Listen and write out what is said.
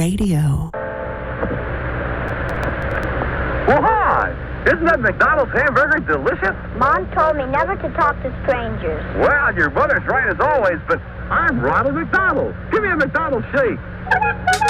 Radio. Well, hi! Isn't that McDonald's hamburger delicious? Mom told me never to talk to strangers. Well, your mother's right as always, but I'm Ronald McDonald. Give me a McDonald's shake.